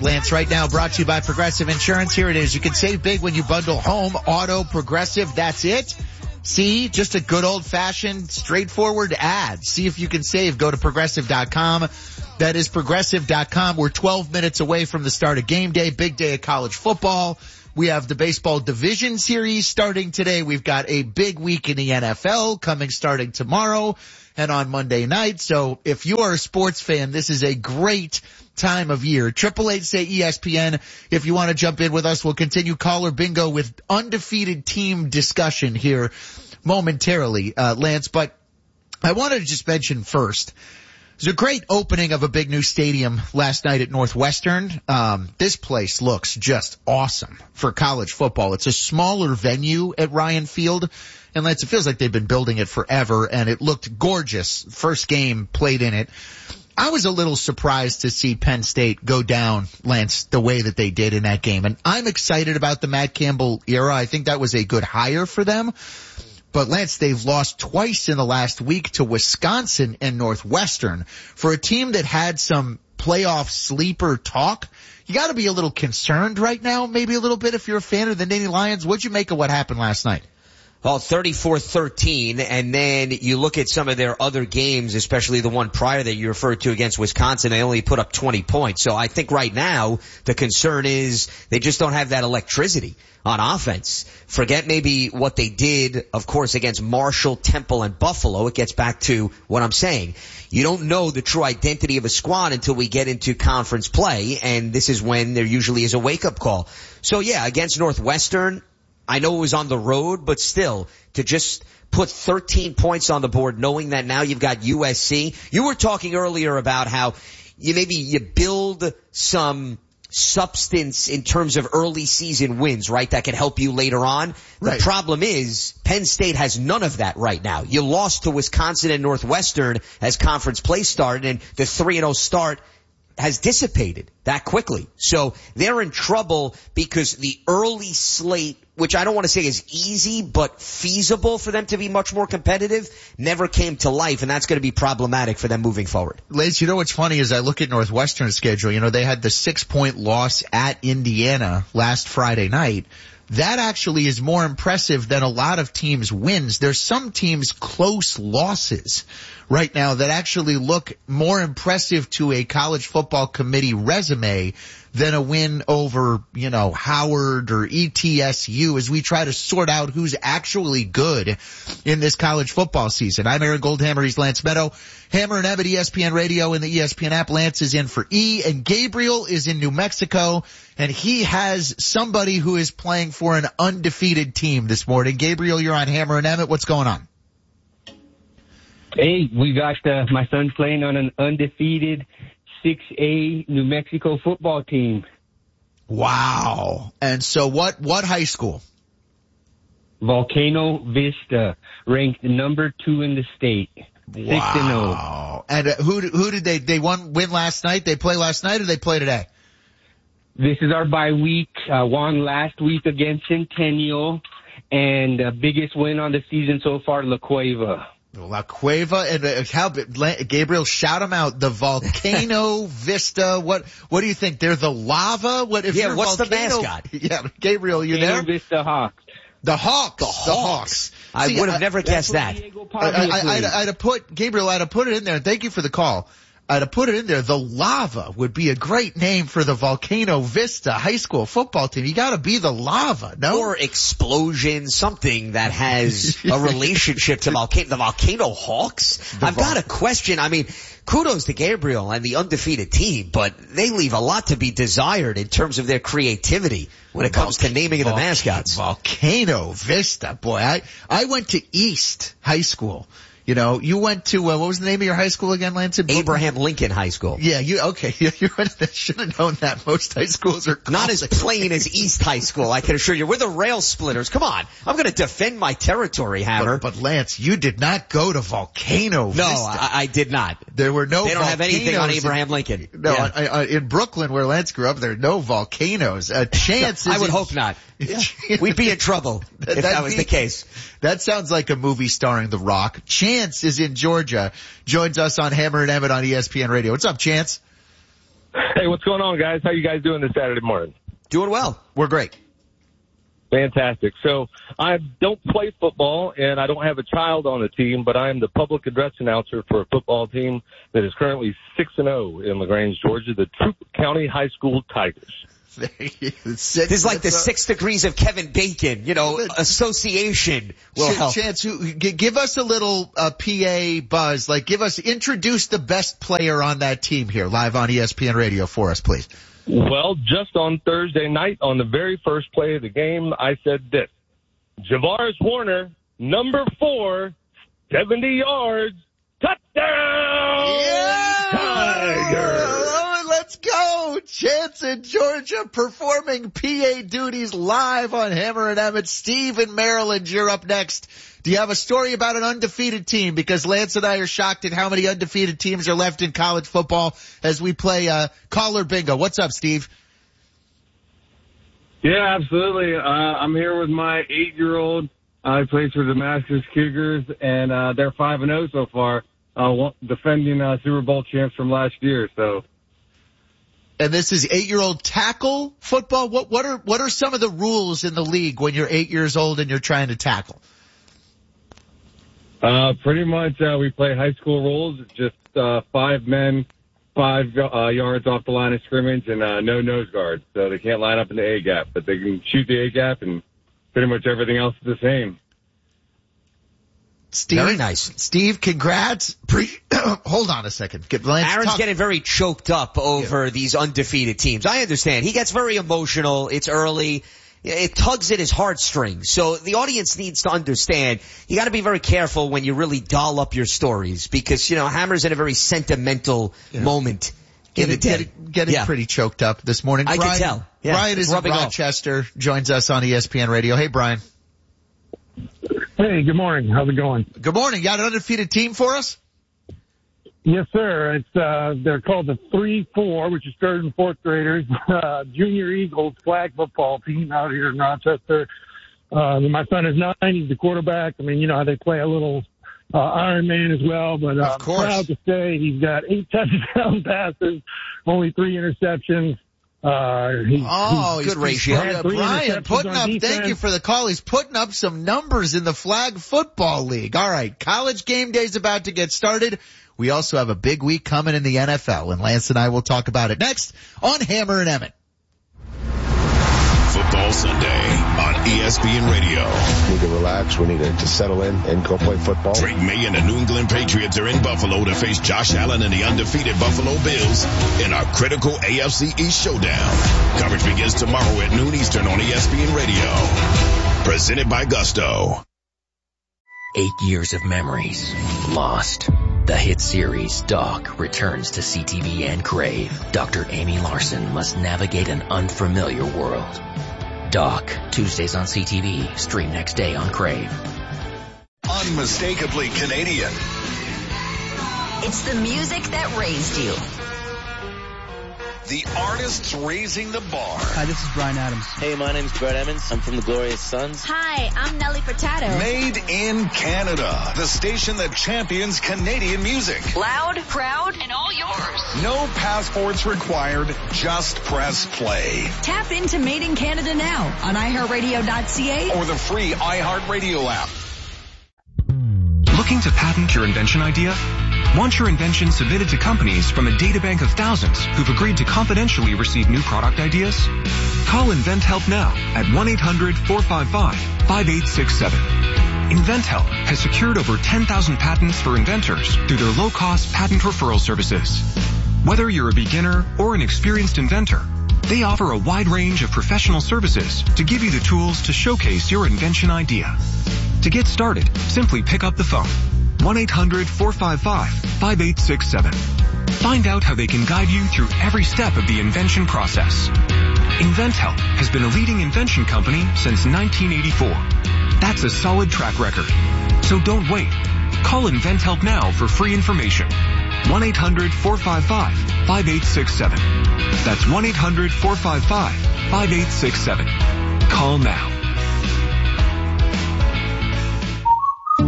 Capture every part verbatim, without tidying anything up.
Lance right now brought to you by Progressive Insurance. Here it is. You can save big when you bundle home, auto, Progressive. That's it. See, just a good old-fashioned, straightforward ad. See if you can save. Go to Progressive dot com. That is Progressive dot com. We're twelve minutes away from the start of game day, big day of college football. We have the baseball division series starting today. We've got a big week in the N F L coming starting tomorrow and on Monday night. So if you are a sports fan, this is a great time of year. Triple eight say E S P N. If you want to jump in with us, we'll continue caller bingo with undefeated team discussion here momentarily, uh, Lance. But I wanted to just mention first, it was a great opening of a big new stadium last night at Northwestern. Um, this place looks just awesome for college football. It's a smaller venue at Ryan Field. And Lance, it feels like they've been building it forever, and it looked gorgeous. First game played in it. I was a little surprised to see Penn State go down, Lance, the way that they did in that game. And I'm excited about the Matt Campbell era. I think that was a good hire for them. But Lance, they've lost twice in the last week to Wisconsin and Northwestern. For a team that had some playoff sleeper talk, you got to be a little concerned right now, maybe a little bit if you're a fan of the Nittany Lions. What'd you make of what happened last night? Well, thirty-four thirteen, and then you look at some of their other games, especially the one prior that you referred to against Wisconsin, they only put up twenty points. So I think right now the concern is they just don't have that electricity on offense. Forget maybe what they did, of course, against Marshall, Temple, and Buffalo. It gets back to what I'm saying. You don't know the true identity of a squad until we get into conference play, and this is when there usually is a wake-up call. So yeah, against Northwestern, I know it was on the road, but still, to just put thirteen points on the board knowing that now you've got U S C. You were talking earlier about how you maybe you build some substance in terms of early season wins, right? That can help you later on. Right. The problem is Penn State has none of that right now. You lost to Wisconsin and Northwestern as conference play started, and the three and oh start has dissipated that quickly. So they're in trouble because the early slate, which I don't want to say is easy, but feasible for them to be much more competitive, never came to life, and that's going to be problematic for them moving forward. Lance, you know what's funny is I look at Northwestern's schedule. You know, they had the six-point loss at Indiana last Friday night. That actually is more impressive than a lot of teams' wins. There's some teams' close losses right now that actually look more impressive to a college football committee resume than a win over, you know, Howard or E T S U as we try to sort out who's actually good in this college football season. I'm Aaron Goldhammer. He's Lance Meadow. Hammer and Evan, E S P N Radio and the E S P N app. Lance is in for E, and Gabriel is in New Mexico, and he has somebody who is playing for an undefeated team this morning. Gabriel, you're on Hammer and Emmett. What's going on? Hey, we got uh, my son playing on an undefeated six A New Mexico football team. Wow. And so what, what high school? Volcano Vista, ranked number two in the state. Six and oh. Wow. And uh, who, who did they, they won, win last night? They play last night or they play today? This is our bye week. Uh, won last week against Centennial, and uh, biggest win on the season so far, La Cueva. La Cueva and uh, how, Gabriel, shout them out. The Volcano Vista. What what do you think? They're the lava? What if yeah, you're what's Volcano, the mascot? Yeah, Gabriel, you Volcano there? Vista Hawks. The Hawks. The Hawks. The Hawks. I See, would have I, never guessed that. I, I, I'd, I'd have put, Gabriel, I'd have put it in there. Thank you for the call. I'd have put it in there. The Lava would be a great name for the Volcano Vista high school football team. You gotta be the Lava, no? Or Explosion, something that has a relationship to volcano, the Volcano Hawks. The I've vol- got a question. I mean, kudos to Gabriel and the undefeated team, but they leave a lot to be desired in terms of their creativity when it comes Vol- to naming of the mascots. Volcano Vista, boy. I, I went to East High School. You know, you went to, uh, what was the name of your high school again, Lance? Abraham Lincoln High School. Yeah, you, okay. You, you should have known that. Most high schools are not as plain as East High School, I can assure you. We're the rail splitters. Come on. I'm going to defend my territory, Hammer. But, but Lance, you did not go to Volcano Vista. No, I, I did not. There were no They don't have anything on in, Abraham Lincoln. No, yeah. I, I, in Brooklyn, where Lance grew up, there are no volcanoes. A chance is I would in, hope not. Yeah. We'd be in trouble if that was be, the case. That sounds like a movie starring The Rock. Chance is in Georgia, joins us on Hammer and Emmett on E S P N Radio. What's up, Chance? Hey, what's going on, guys? How you guys doing this Saturday morning? Doing well. We're great. Fantastic. So I don't play football, and I don't have a child on the team, but I am the public address announcer for a football team that is currently six and oh in LaGrange, Georgia, the Troup County High School Tigers. This is like the six degrees of Kevin Bacon, you know, association will Ch- help. Chance, who, g- give us a little uh, P A buzz. Like, give us, introduce the best player on that team here, live on E S P N Radio for us, please. Well, just on Thursday night, on the very first play of the game, I said this. Javaris Warner, number four, seventy yards, touchdown! Yeah! Tigers! Oh, let's go! Chance in Georgia performing P A duties live on Hammer and Emmett. Steve in Maryland, you're up next. Do you have a story about an undefeated team? Because Lance and I are shocked at how many undefeated teams are left in college football as we play uh, caller bingo. What's up, Steve? Yeah, absolutely. Uh, I'm here with my eight-year-old. Uh, he plays for the Damascus Cougars, and uh, they're five and oh so far, uh, defending uh, Super Bowl champs from last year. So, And this is eight-year-old tackle football. What what are what are some of the rules in the league when you're eight years old and you're trying to tackle? Uh, pretty much, uh, we play high school rules. It's just, uh, five men, five, uh, yards off the line of scrimmage and, uh, no nose guard. So they can't line up in the A gap, but they can shoot the A gap and pretty much everything else is the same. Steve, Very nice. Steve, congrats. Pre- Hold on a second. Get, Lance, Aaron's talk- getting very choked up over yeah. these undefeated teams. I understand. He gets very emotional. It's early. It tugs at his heartstrings. So the audience needs to understand you got to be very careful when you really doll up your stories because, you know, Hammer's in a very sentimental yeah. moment in getting, the day. Getting, getting yeah. pretty choked up this morning. I Brian, can tell. Yeah. Brian is in Rochester, off. joins us on E S P N Radio. Hey, Brian. Hey, good morning. How's it going? Good morning. You got an undefeated team for us? Yes, sir. It's, uh, they're called the three four, which is third and fourth graders, uh, Junior Eagles flag football team out here in Rochester. Uh, my son is nine. He's the quarterback. I mean, you know how they play a little, uh, Iron Man as well, but uh, I'm proud to say he's got eight touchdown passes, only three interceptions. Uh, he, oh, he's good ratio. Yeah, Brian, putting up, defense. Thank you for the call. He's putting up some numbers in the flag football league. All right. College game day's about to get started. We also have a big week coming in the N F L, and Lance and I will talk about it next on Hammer and Emmett. Football Sunday on E S P N Radio. We need to relax. We need to, to settle in and go play football. Drake May and the New England Patriots are in Buffalo to face Josh Allen and the undefeated Buffalo Bills in our critical A F C East showdown. Coverage begins tomorrow at noon Eastern on E S P N Radio. Presented by Gusto. Eight years of memories lost. The hit series Doc returns to C T V and Crave. Doctor Amy Larson must navigate an unfamiliar world. Doc, Tuesdays on C T V, stream next day on Crave. Unmistakably Canadian. It's the music that raised you. The artists raising the bar. Hi, this is Bryan Adams. Hey, my name's Brett Emmons. I'm from the Glorious Sons. Hi, I'm Nelly Furtado. Made in Canada. The station that champions Canadian music. Loud, proud, and all yours. No passports required. Just press play. Tap into Made in Canada now on i heart radio dot c a or the free iHeartRadio app. Looking to patent your invention idea? Want your invention submitted to companies from a databank of thousands who've agreed to confidentially receive new product ideas? Call InventHelp now at one eight hundred four five five five eight six seven. InventHelp has secured over ten thousand patents for inventors through their low-cost patent referral services. Whether you're a beginner or an experienced inventor, they offer a wide range of professional services to give you the tools to showcase your invention idea. To get started, simply pick up the phone. one eight hundred four five five five eight six seven. Find out how they can guide you through every step of the invention process. InventHelp has been a leading invention company since nineteen eighty-four. That's a solid track record. So don't wait. Call InventHelp now for free information. one eight hundred four five five five eight six seven. That's one eight hundred four five five five eight six seven. Call now.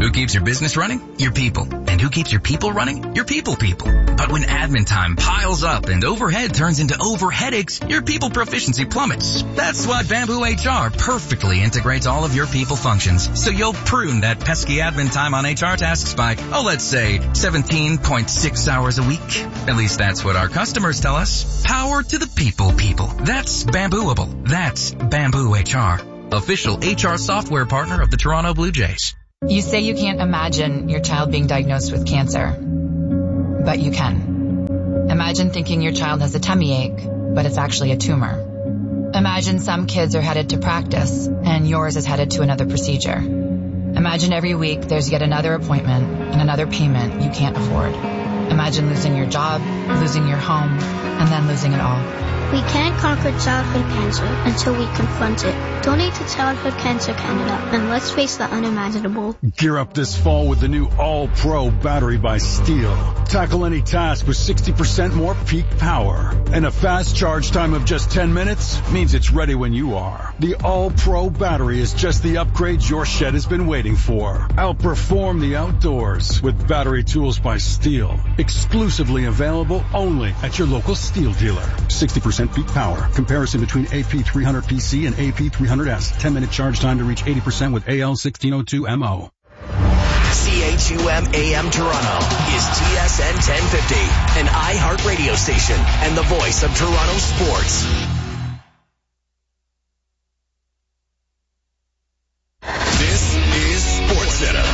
Who keeps your business running? Your people. And who keeps your people running? Your people people. But when admin time piles up and overhead turns into over headaches, your people proficiency plummets. That's why Bamboo H R perfectly integrates all of your people functions. So you'll prune that pesky admin time on H R tasks by, oh, let's say seventeen point six hours a week. At least that's what our customers tell us. Power to the people people. That's Bambooable. That's Bamboo H R. Official H R software partner of the Toronto Blue Jays. You say you can't imagine your child being diagnosed with cancer, but you can. Imagine thinking your child has a tummy ache, but it's actually a tumor. Imagine some kids are headed to practice, and yours is headed to another procedure. Imagine every week there's yet another appointment and another payment you can't afford. Imagine losing your job, losing your home, and then losing it all. We can't conquer childhood cancer until we confront it. Donate to Childhood Cancer Canada, and let's face the unimaginable. Gear up this fall with the new All-Pro battery by Steel. Tackle any task with sixty percent more peak power. And a fast charge time of just ten minutes means it's ready when you are. The All-Pro battery is just the upgrade your shed has been waiting for. Outperform the outdoors with battery tools by Steel. Exclusively available only at your local Steel dealer. sixty percent peak power. Comparison between A P three hundred P C and A P three hundred S. ten minute charge time to reach eighty percent with A L sixteen oh two M O. C H U M A M Toronto is T S N ten fifty, an iHeart radio station and the voice of Toronto sports. This is SportsCenter.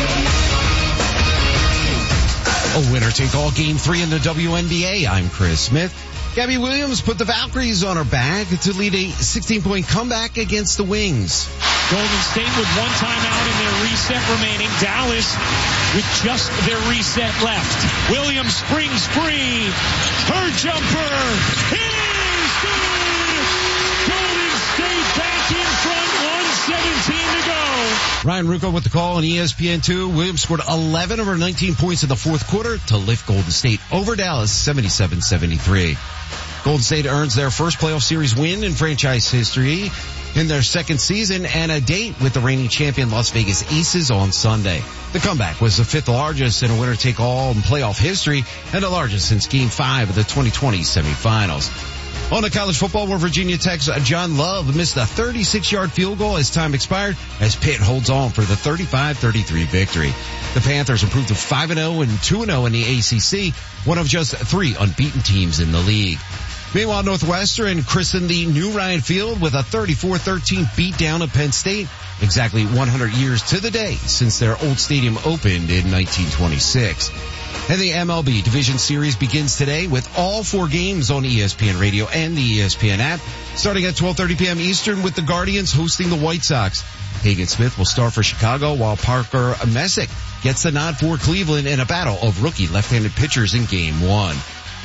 A winner-take-all game three in the W N B A. I'm Chris Smith. Gabby Williams put the Valkyries on her back to lead a sixteen-point comeback against the Wings. Golden State with one timeout in their reset remaining. Dallas with just their reset left. Williams springs free. Her jumper is good. Golden State back in front. one seventeen to go. Ryan Rucco with the call on E S P N two. Williams scored eleven of her nineteen points in the fourth quarter to lift Golden State over Dallas seventy-seven seventy-three. Golden State earns their first playoff series win in franchise history in their second season and a date with the reigning champion Las Vegas Aces on Sunday. The comeback was the fifth largest in a winner-take-all in playoff history and the largest since Game five of the twenty twenty semifinals. On to college football, where Virginia Tech's John Love missed a thirty-six yard field goal as time expired as Pitt holds on for the thirty-five thirty-three victory. The Panthers improved to five and oh and two and oh in the A C C, one of just three unbeaten teams in the league. Meanwhile, Northwestern christened the new Ryan Field with a thirty-four thirteen beatdown of Penn State, exactly one hundred years to the day since their old stadium opened in nineteen twenty-six. And the M L B Division Series begins today with all four games on E S P N Radio and the E S P N app, starting at twelve thirty p.m. Eastern with the Guardians hosting the White Sox. Hagen Smith will start for Chicago, while Parker Messick gets the nod for Cleveland in a battle of rookie left-handed pitchers in Game one.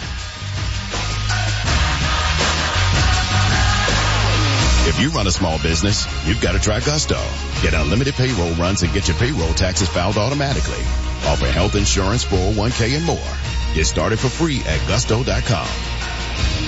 If you run a small business, you've got to try Gusto. Get unlimited payroll runs and get your payroll taxes filed automatically. Offer health insurance, four oh one k, and more. Get started for free at gusto dot com.